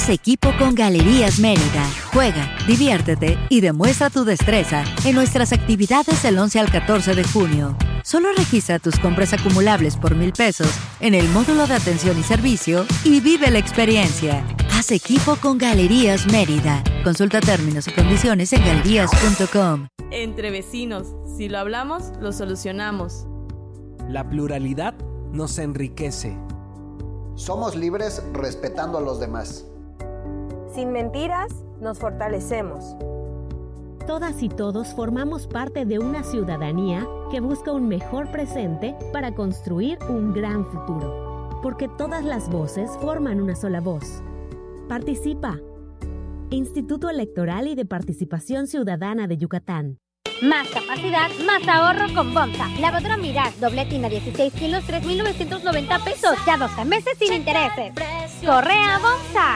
Haz equipo con Galerías Mérida. Juega, diviértete y demuestra tu destreza en nuestras actividades del 11 al 14 de junio. Solo registra tus compras acumulables por 1,000 pesos en el módulo de atención y servicio y vive la experiencia. Haz equipo con Galerías Mérida. Consulta términos y condiciones en galerías.com. Entre vecinos, si lo hablamos, lo solucionamos. La pluralidad nos enriquece. Somos libres respetando a los demás. Sin mentiras, nos fortalecemos. Todas y todos formamos parte de una ciudadanía que busca un mejor presente para construir un gran futuro. Porque todas las voces forman una sola voz. Participa. Instituto Electoral y de Participación Ciudadana de Yucatán. Más capacidad, más ahorro con Bomsa. Lavadora Mirage, doble tina, 16 kilos, 3,990 pesos. Ya 12 meses sin intereses. ¡Corre a Bomsa!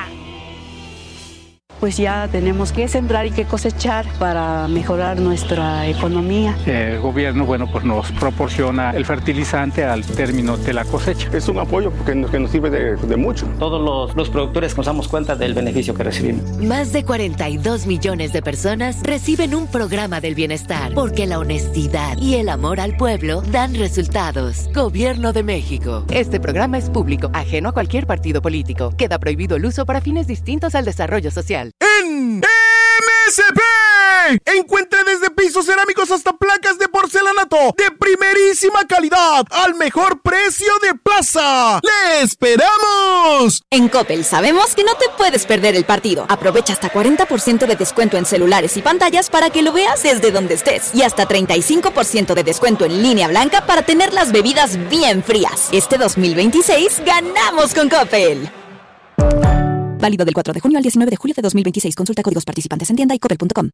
Pues ya tenemos que sembrar y que cosechar para mejorar nuestra economía. El gobierno, pues nos proporciona el fertilizante al término de la cosecha. Es un apoyo que nos sirve de mucho. Todos los productores nos damos cuenta del beneficio que recibimos. Más de 42 millones de personas reciben un programa del bienestar, porque la honestidad y el amor al pueblo dan resultados. Gobierno de México. Este programa es público, ajeno a cualquier partido político. Queda prohibido el uso para fines distintos al desarrollo social. En MSP encuentre desde pisos cerámicos hasta placas de porcelanato de primerísima calidad al mejor precio de plaza. ¡Le esperamos! En Coppel sabemos que no te puedes perder el partido. Aprovecha hasta 40% de descuento en celulares y pantallas para que lo veas desde donde estés, y hasta 35% de descuento en línea blanca para tener las bebidas bien frías. Este 2026 ganamos con Coppel. Válido del 4 de junio al 19 de julio de 2026. Consulta códigos participantes en tienda y coppel.com.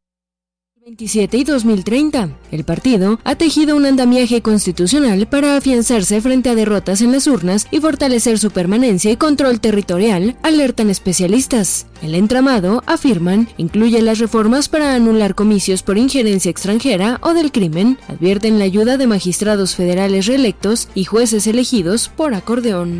2027 y 2030. El partido ha tejido un andamiaje constitucional para afianzarse frente a derrotas en las urnas y fortalecer su permanencia y control territorial, alertan especialistas. El entramado, afirman, incluye las reformas para anular comicios por injerencia extranjera o del crimen, advierten la ayuda de magistrados federales reelectos y jueces elegidos por acordeón.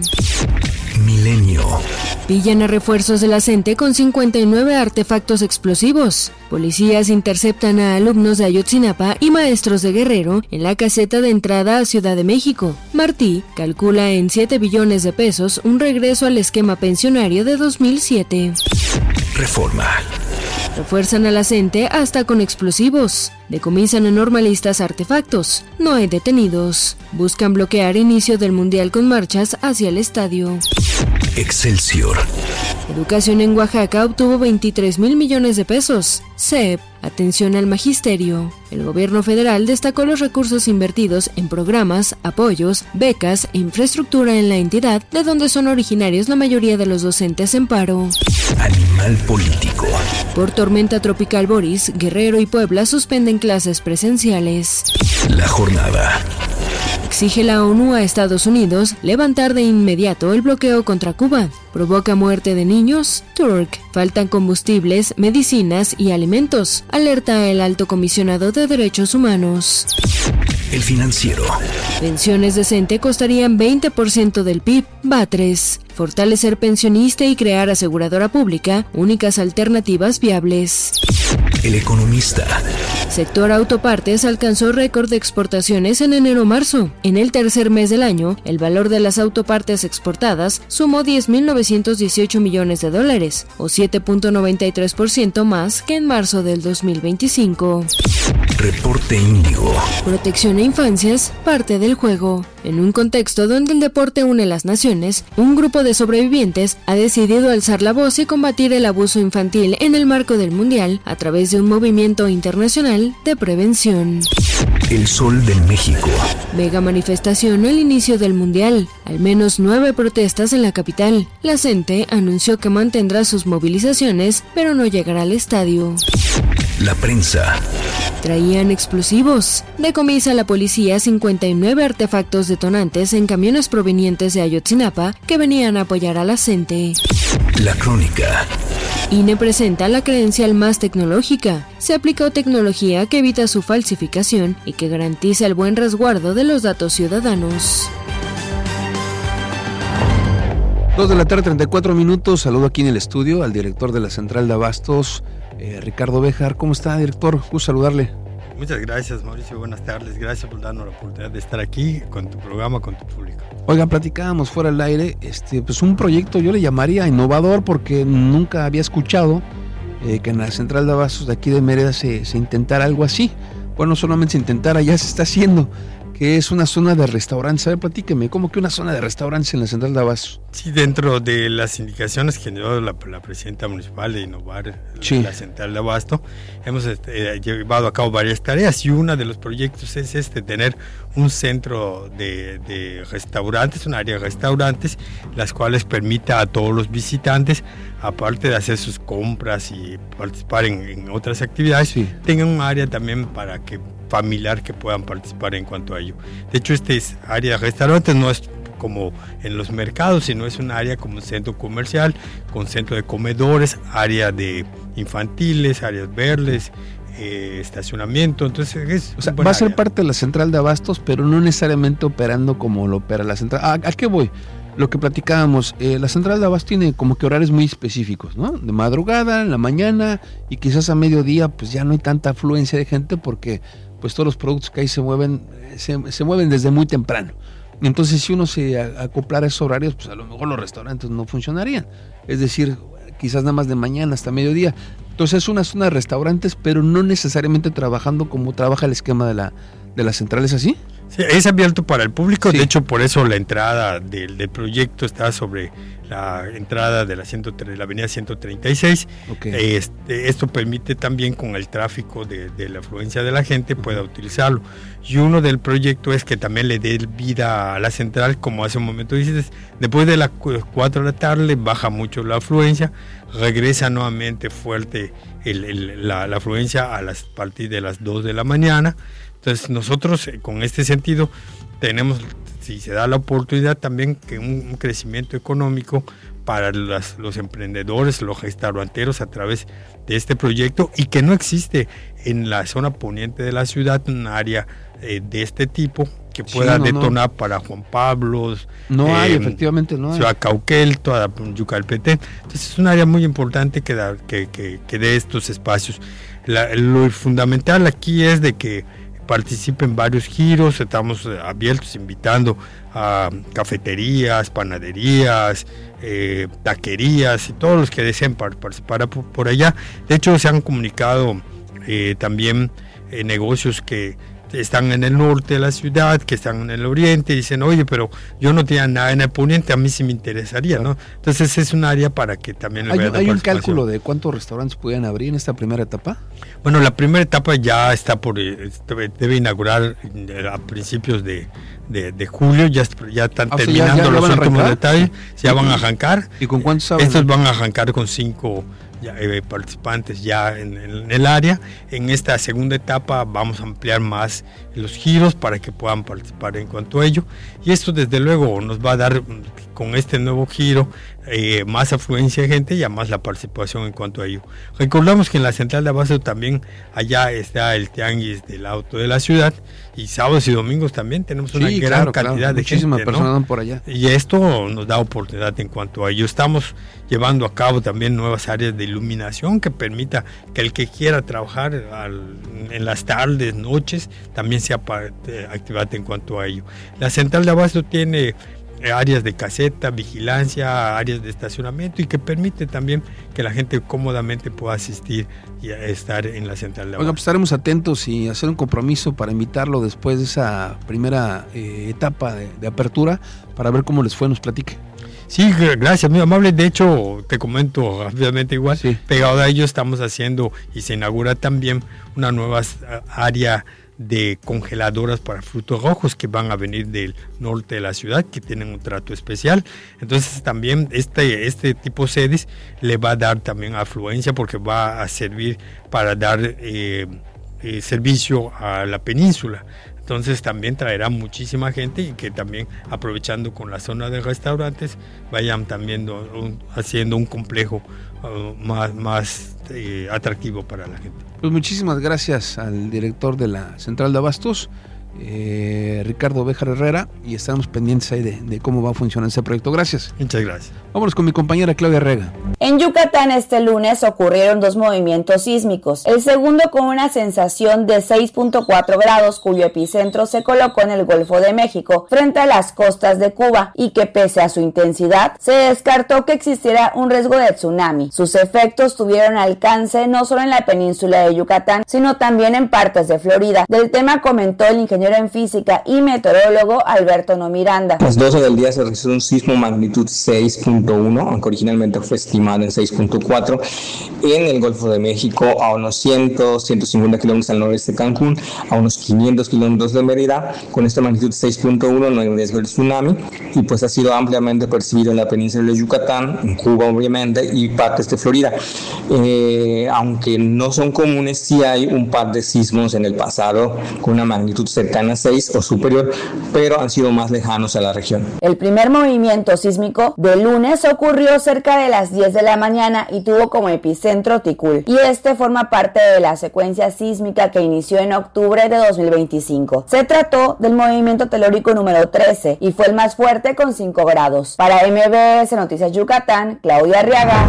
Milenio. Pillan a refuerzos de la CENTE con 59 artefactos explosivos. Policías interceptan a alumnos de Ayotzinapa y maestros de Guerrero en la caseta de entrada a Ciudad de México. Martí calcula en 7 billones de pesos un regreso al esquema pensionario de 2007. Reforma. Refuerzan a la CENTE hasta con explosivos. Decomisan a normalistas artefactos. No hay detenidos. Buscan bloquear inicio del Mundial con marchas hacia el estadio. Excelsior. Educación en Oaxaca obtuvo 23,000 millones de pesos. CEP. Atención al magisterio. El gobierno federal destacó los recursos invertidos en programas, apoyos, becas e infraestructura en la entidad, de donde son originarios la mayoría de los docentes en paro. Animal político. Por tormenta tropical Boris, Guerrero y Puebla suspenden clases presenciales. La jornada. Exige la ONU a Estados Unidos levantar de inmediato el bloqueo contra Cuba. Provoca muerte de niños. Turk. Faltan combustibles, medicinas y alimentos. Alerta el alto comisionado de derechos humanos. El Financiero. Pensiones decentes costarían 20% del PIB. Batres. Fortalecer pensionista y crear aseguradora pública, únicas alternativas viables. El Economista. Sector autopartes alcanzó récord de exportaciones en enero-marzo. En el tercer mes del año, el valor de las autopartes exportadas sumó $10,918 millones, o 7.93% más que en marzo del 2025. Reporte Índigo. Protección a infancias, parte del juego. En un contexto donde el deporte une las naciones, un grupo de sobrevivientes ha decidido alzar la voz y combatir el abuso infantil en el marco del Mundial a través de un movimiento internacional de prevención. El Sol de México. Mega manifestación al inicio del Mundial. Al menos 9 protestas en la capital. La CENTE anunció que mantendrá sus movilizaciones, pero no llegará al estadio. La Prensa. Traían explosivos. Decomisa la policía 59 artefactos detonantes en camiones provenientes de Ayotzinapa que venían a apoyar a la CENTE. La Crónica. INE presenta la credencial más tecnológica. Se aplicó tecnología que evita su falsificación y que garantiza el buen resguardo de los datos ciudadanos. 2:34 p.m. Saludo aquí en el estudio al director de la Central de Abastos, Ricardo Béjar. ¿Cómo está, director? Gusto saludarle. Muchas gracias, Mauricio. Buenas tardes. Gracias por darnos la oportunidad de estar aquí con tu programa, con tu público. Oigan, platicábamos fuera del aire, pues un proyecto yo le llamaría innovador porque nunca había escuchado que en la Central de Abastos de aquí de Mérida se intentara algo así. Bueno, solamente se intentara, ya se está haciendo, que es una zona de restaurantes. A ver, platíqueme, ¿cómo que una zona de restaurantes en la Central de Abastos? Sí, dentro de las indicaciones que dio la presidenta municipal de innovar la Central de Abasto, hemos llevado a cabo varias tareas y uno de los proyectos es tener un centro de restaurantes, un área de restaurantes, las cuales permita a todos los visitantes, aparte de hacer sus compras y participar en otras actividades, tengan un área también para que familiar que puedan participar en cuanto a ello. De hecho, área de restaurantes no es como en los mercados, sino es un área como un centro comercial, con centro de comedores, área de infantiles, áreas verdes, estacionamiento. Entonces va a ser parte de la Central de Abastos, pero no necesariamente operando como lo opera la Central. ¿A qué voy? Lo que platicábamos, la Central de Abastos tiene como que horarios muy específicos, ¿no? De madrugada, en la mañana y quizás a mediodía, pues ya no hay tanta afluencia de gente porque pues todos los productos que ahí se mueven desde muy temprano. Entonces, si uno se acoplara a esos horarios, pues a lo mejor los restaurantes no funcionarían. Es decir, quizás nada más de mañana hasta mediodía. Entonces, es una zona de restaurantes, pero no necesariamente trabajando como trabaja el esquema de la central, ¿es así? Sí, es abierto para el público. Sí. De hecho, por eso la entrada del proyecto está sobre la entrada de la avenida 136. Okay. Esto permite también, con el tráfico de la afluencia de la gente, pueda utilizarlo. Y uno del proyecto es que también le dé vida a la central, como hace un momento dices, después de las 4 de la tarde baja mucho la afluencia, regresa nuevamente fuerte la afluencia a partir de las 2 de la mañana. Entonces nosotros con este sentido tenemos, si se da la oportunidad, también que un crecimiento económico para los emprendedores, los restauranteros a través de este proyecto, y que no existe en la zona poniente de la ciudad un área de este tipo que pueda detonar para Juan Pablos. Efectivamente no hay. Ciudad Cauquel, toda Yucalpetén. Entonces es un área muy importante que dé estos espacios. Lo fundamental aquí es de que participen varios giros. Estamos abiertos, invitando a cafeterías, panaderías, taquerías y todos los que deseen participar por allá. De hecho, se han comunicado también negocios que están en el norte de la ciudad, que están en el oriente, y dicen, oye, pero yo no tenía nada en el poniente, a mí sí me interesaría, ¿no? Entonces es un área para que también le vean. ¿Hay un cálculo de cuántos restaurantes pueden abrir en esta primera etapa? Bueno, la primera etapa ya está debe inaugurar a principios de julio, ya están terminando los últimos detalles, ya van a arrancar. ¿Y con cuántos saben? Estos van a arrancar con 5 participantes ya en el área. En esta segunda etapa vamos a ampliar más los giros para que puedan participar en cuanto a ello, y esto desde luego nos va a dar, con este nuevo giro, más afluencia de gente y además la participación en cuanto a ello. Recordamos que en la Central de Abasto también allá está el tianguis del auto de la ciudad, y sábados y domingos también tenemos una gran cantidad de gente. Muchísimas personas van por allá. Y esto nos da oportunidad en cuanto a ello. Estamos llevando a cabo también nuevas áreas de iluminación que permita que el que quiera trabajar en las tardes, noches, también sea activado en cuanto a ello. La Central de Abasto tiene áreas de caseta, vigilancia, áreas de estacionamiento, y que permite también que la gente cómodamente pueda asistir y estar en la Central de Abasto. Oiga, pues estaremos atentos y hacer un compromiso para invitarlo después de esa primera etapa de apertura, para ver cómo les fue, nos platique. Sí, gracias, muy amable. De hecho, te comento rápidamente igual, pegado a ello estamos haciendo, y se inaugura también una nueva área de congeladoras para frutos rojos que van a venir del norte de la ciudad, que tienen un trato especial. Entonces también este tipo de sedes le va a dar también afluencia, porque va a servir para dar servicio a la península. Entonces también traerá muchísima gente, y que también, aprovechando con la zona de restaurantes, vayan también haciendo un complejo más atractivo para la gente. Pues muchísimas gracias al director de la Central de Abastos, Ricardo Béjar Herrera, y estamos pendientes ahí de cómo va a funcionar ese proyecto. Gracias. Muchas gracias. Vámonos con mi compañera Claudia Rega. En Yucatán este lunes ocurrieron 2 movimientos sísmicos. El segundo con una sensación de 6.4 grados, cuyo epicentro se colocó en el Golfo de México, frente a las costas de Cuba, y que pese a su intensidad, se descartó que existiera un riesgo de tsunami. Sus efectos tuvieron alcance no solo en la península de Yucatán, sino también en partes de Florida. Del tema comentó el ingeniero en física y meteorólogo Alberto No Miranda. A las 12 del día se registró un sismo magnitud 6.1, aunque originalmente fue estimado en 6.4, en el Golfo de México, a unos 150 kilómetros al noreste de Cancún, a unos 500 kilómetros de Mérida. Con esta magnitud 6.1 no hay riesgo de tsunami, y pues ha sido ampliamente percibido en la península de Yucatán, en Cuba obviamente, y partes de Florida. Aunque no son comunes, sí hay un par de sismos en el pasado con una magnitud cercana a 6 o superior, pero han sido más lejanos a la región. El primer movimiento sísmico de lunes ocurrió cerca de las 10 de la mañana y tuvo como epicentro Ticul, y este forma parte de la secuencia sísmica que inició en octubre de 2025. Se trató del movimiento telúrico número 13 y fue el más fuerte con 5 grados. Para MBS Noticias Yucatán, Claudia Arriaga.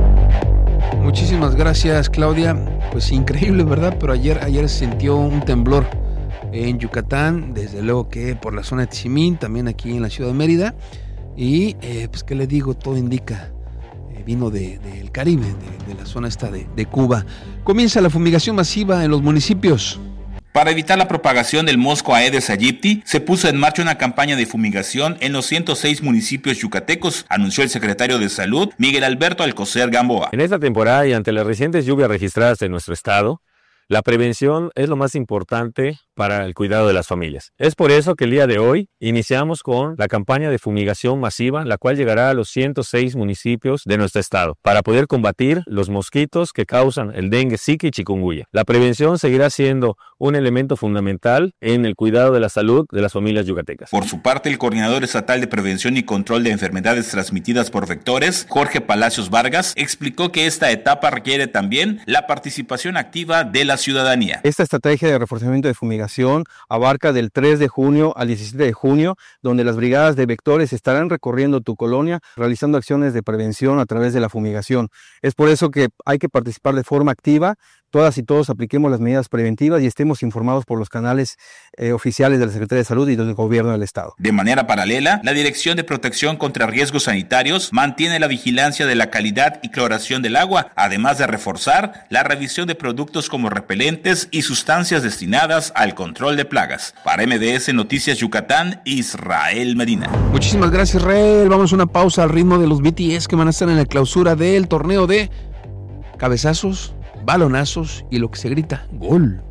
Muchísimas gracias, Claudia. Pues increíble, ¿verdad? Pero ayer se sintió un temblor en Yucatán, desde luego que por la zona de Tizimín, también aquí en la ciudad de Mérida. Y pues qué le digo, todo indica, vino del Caribe, de la zona esta de Cuba. Comienza la fumigación masiva en los municipios. Para evitar la propagación del mosco Aedes aegypti, se puso en marcha una campaña de fumigación en los 106 municipios yucatecos, anunció el secretario de Salud, Miguel Alberto Alcocer Gamboa. En esta temporada y ante las recientes lluvias registradas en nuestro estado, la prevención es lo más importante para el cuidado de las familias. Es por eso que el día de hoy iniciamos con la campaña de fumigación masiva, la cual llegará a los 106 municipios de nuestro estado, para poder combatir los mosquitos que causan el dengue, zika y chikungunya. La prevención seguirá siendo un elemento fundamental en el cuidado de la salud de las familias yucatecas. Por su parte, el coordinador estatal de prevención y control de enfermedades transmitidas por vectores, Jorge Palacios Vargas, explicó que esta etapa requiere también la participación activa de la ciudadanía. Esta estrategia de reforzamiento de fumigación abarca del 3 de junio al 17 de junio, donde las brigadas de vectores estarán recorriendo tu colonia, realizando acciones de prevención a través de la fumigación. Es por eso que hay que participar de forma activa. Todas y todos apliquemos las medidas preventivas y estemos informados por los canales oficiales de la Secretaría de Salud y del Gobierno del Estado. De manera paralela, la Dirección de Protección contra Riesgos Sanitarios mantiene la vigilancia de la calidad y cloración del agua, además de reforzar la revisión de productos como repelentes y sustancias destinadas al control de plagas. Para MBS Noticias Yucatán, Israel Medina. Muchísimas gracias, Israel. Vamos a una pausa al ritmo de los BTS que van a estar en la clausura del torneo de cabezazos, balonazos y lo que se grita, gol.